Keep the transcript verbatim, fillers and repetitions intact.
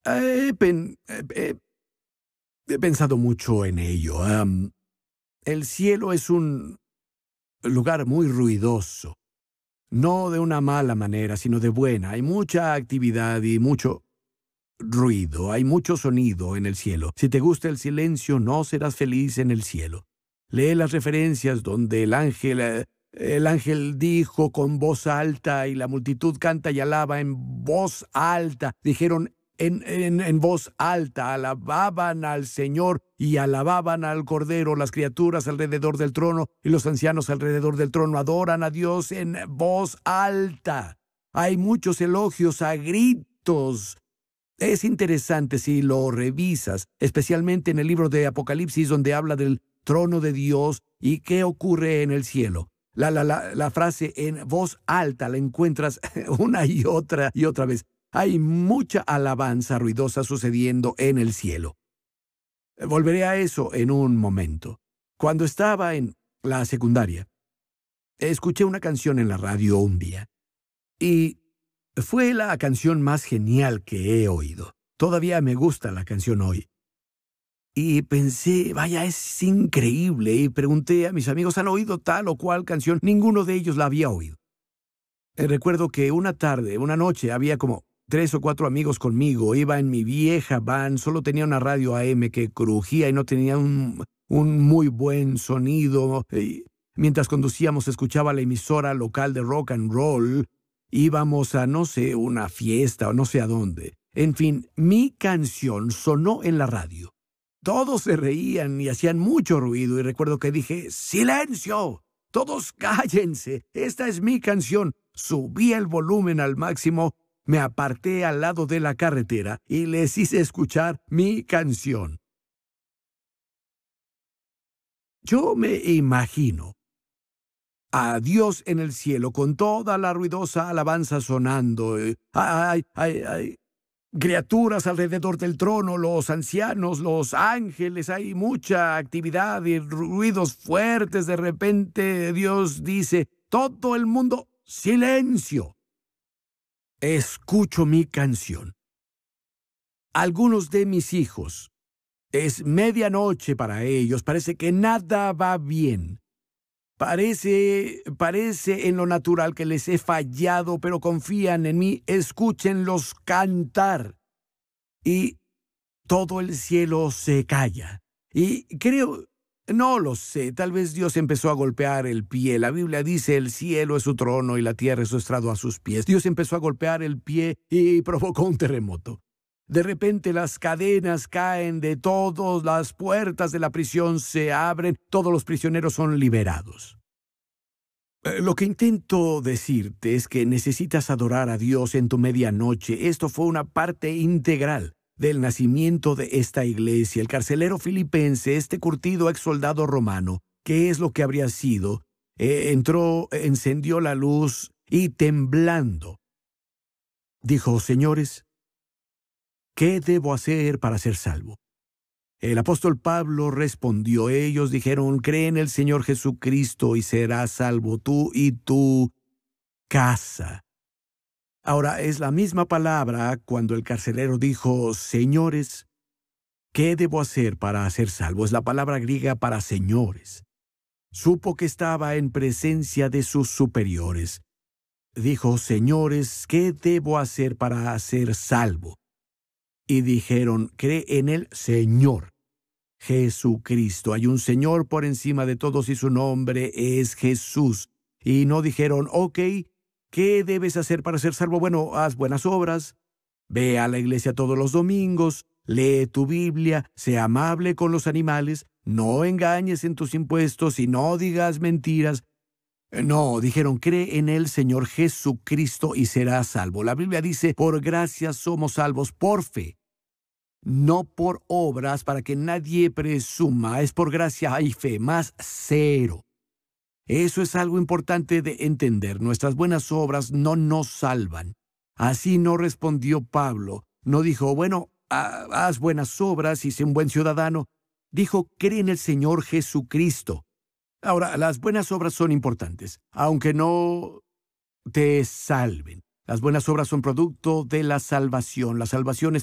He, pen- he- he pensado mucho en ello. Am, el cielo es un lugar muy ruidoso. No de una mala manera, sino de buena. Hay mucha actividad y mucho ruido. Hay mucho sonido en el cielo. Si te gusta el silencio, no serás feliz en el cielo. Lee las referencias donde el ángel, eh, el ángel dijo con voz alta y la multitud canta y alaba en voz alta. Dijeron en, en, en voz alta, alababan al Señor y alababan al Cordero. Las criaturas alrededor del trono y los ancianos alrededor del trono adoran a Dios en voz alta. Hay muchos elogios a gritos. Es interesante si lo revisas, especialmente en el libro de Apocalipsis, donde habla del trono de Dios y qué ocurre en el cielo. La, la, la, la frase en voz alta la encuentras una y otra y otra vez. Hay mucha alabanza ruidosa sucediendo en el cielo. Volveré a eso en un momento. Cuando estaba en la secundaria, escuché una canción en la radio un día y fue la canción más genial que he oído. Todavía me gusta la canción hoy. Y pensé, vaya, es increíble. Y pregunté a mis amigos, ¿han oído tal o cual canción? Ninguno de ellos la había oído. Eh, recuerdo que una tarde, una noche, había como tres o cuatro amigos conmigo. Iba en mi vieja van, solo tenía una radio A M que crujía y no tenía un, un muy buen sonido. Y mientras conducíamos, escuchaba la emisora local de rock and roll. Íbamos a, no sé, una fiesta o no sé a dónde. En fin, mi canción sonó en la radio. Todos se reían y hacían mucho ruido y recuerdo que dije, ¡silencio! ¡Todos cállense! Esta es mi canción. Subí el volumen al máximo, me aparté al lado de la carretera y les hice escuchar mi canción. Yo me imagino a Dios en el cielo con toda la ruidosa alabanza sonando. ¡Ay, ay, ay! Criaturas alrededor del trono, los ancianos, los ángeles, hay mucha actividad y ruidos fuertes. De repente Dios dice, todo el mundo, silencio. Escucho mi canción. Algunos de mis hijos, es medianoche para ellos, parece que nada va bien. Parece, parece en lo natural que les he fallado, pero confían en mí. Escúchenlos cantar. Y todo el cielo se calla. Y creo, no lo sé, tal vez Dios empezó a golpear el pie. La Biblia dice, el cielo es su trono y la tierra es su estrado a sus pies. Dios empezó a golpear el pie y provocó un terremoto. De repente las cadenas caen de todos, las puertas de la prisión se abren, todos los prisioneros son liberados. Eh, Lo que intento decirte es que necesitas adorar a Dios en tu medianoche. Esto fue una parte integral del nacimiento de esta iglesia. El carcelero filipense, este curtido ex soldado romano, ¿qué es lo que habría sido? Eh, entró, encendió la luz y temblando, dijo, señores, ¿qué debo hacer para ser salvo? El apóstol Pablo respondió, ellos dijeron, cree en el Señor Jesucristo y serás salvo tú y tu casa. Ahora, es la misma palabra cuando el carcelero dijo, señores, ¿qué debo hacer para ser salvo? Es la palabra griega para señores. Supo que estaba en presencia de sus superiores. Dijo, señores, ¿qué debo hacer para ser salvo? Y dijeron, cree en el Señor Jesucristo. Hay un Señor por encima de todos y su nombre es Jesús. Y no dijeron, ok, ¿qué debes hacer para ser salvo? Bueno, haz buenas obras, ve a la iglesia todos los domingos, lee tu Biblia, sea amable con los animales, no engañes en tus impuestos y no digas mentiras. No, dijeron, cree en el Señor Jesucristo y serás salvo. La Biblia dice, por gracia somos salvos por fe, no por obras para que nadie presuma. Es por gracia hay fe, más cero. Eso es algo importante de entender. Nuestras buenas obras no nos salvan. Así no respondió Pablo. No dijo, bueno, ha- haz buenas obras y sé un buen ciudadano. Dijo, cree en el Señor Jesucristo. Ahora, las buenas obras son importantes, aunque no te salven. Las buenas obras son producto de la salvación. La salvación es